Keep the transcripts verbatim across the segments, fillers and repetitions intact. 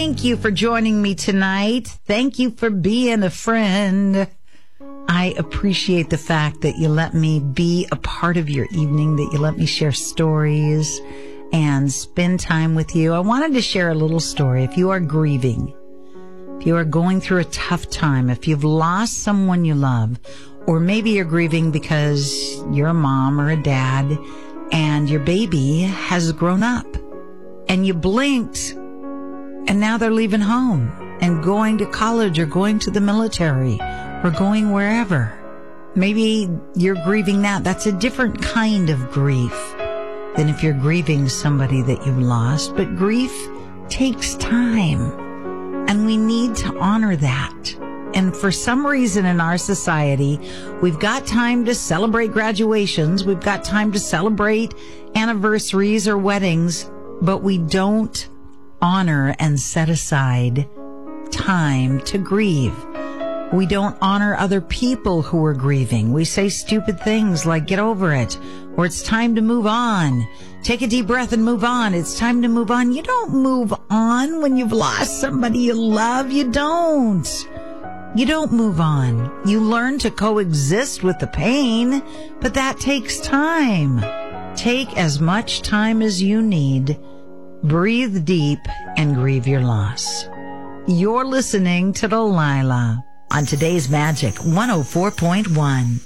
thank you for joining me tonight. Thank you for being a friend. I appreciate the fact that you let me be a part of your evening, that you let me share stories and spend time with you. I wanted to share a little story. If you are grieving, if you are going through a tough time, if you've lost someone you love, or maybe you're grieving because you're a mom or a dad and your baby has grown up and you blinked and now they're leaving home and going to college or going to the military or going wherever. Maybe you're grieving that. That's a different kind of grief than if you're grieving somebody that you've lost. But grief takes time, and we need to honor that. And for some reason in our society, we've got time to celebrate graduations. We've got time to celebrate anniversaries or weddings, but we don't honor and set aside time to grieve. We don't honor other people who are grieving. We say stupid things like, get over it, or it's time to move on. Take a deep breath and move on. It's time to move on. You don't move on when you've lost somebody you love. You don't. You don't move on. You learn to coexist with the pain, but that takes time. Take as much time as you need. Breathe deep and grieve your loss. You're listening to Delilah on today's Magic one oh four point one.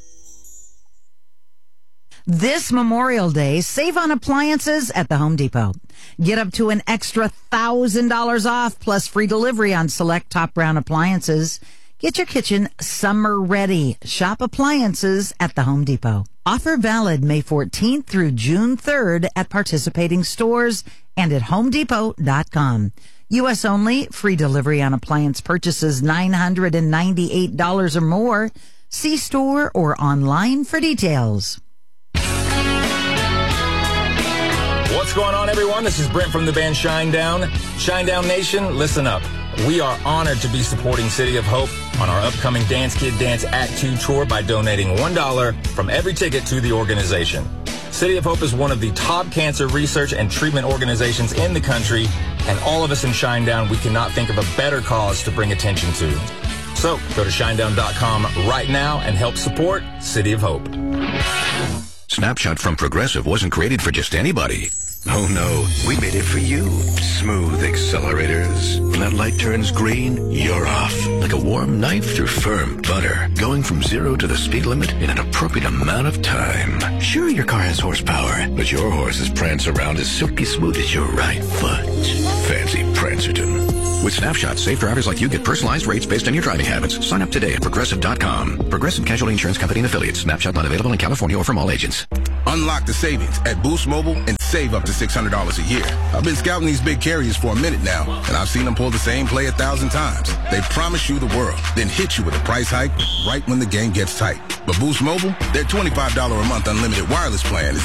This Memorial Day, save on appliances at the Home Depot. Get up to an extra one thousand dollars off plus free delivery on select Top Brown appliances. Get your kitchen summer ready. Shop appliances at the Home Depot. Offer valid May fourteenth through June third at participating stores and at home depot dot com. U S only, free delivery on appliance purchases nine hundred ninety-eight dollars or more. See store or online for details. What's going on, everyone? This is Brent from the band Shinedown. Shinedown Nation, listen up. We are honored to be supporting City of Hope on our upcoming Dance Kid Dance Act two tour by donating one dollar from every ticket to the organization. City of Hope is one of the top cancer research and treatment organizations in the country, and all of us in Shinedown, we cannot think of a better cause to bring attention to. So go to shinedown dot com right now and help support City of Hope. Snapshot from Progressive wasn't created for just anybody. Oh no, we made it for you. Smooth accelerators. When that light turns green, you're off. Like a warm knife through firm butter. Going from zero to the speed limit in an appropriate amount of time. Sure, your car has horsepower, but your horses prance around as silky smooth as your right foot. Fancy Prancerton. With Snapshot, safe drivers like you get personalized rates based on your driving habits. Sign up today at progressive dot com. Progressive Casualty Insurance Company and Affiliates. Snapshot not available in California or from all agents. Unlock the savings at Boost Mobile and save up to six hundred dollars a year. I've been scouting these big carriers for a minute now, and I've seen them pull the same play a thousand times. They promise you the world, then hit you with a price hike right when the game gets tight. But Boost Mobile, their twenty-five dollars a month unlimited wireless plan is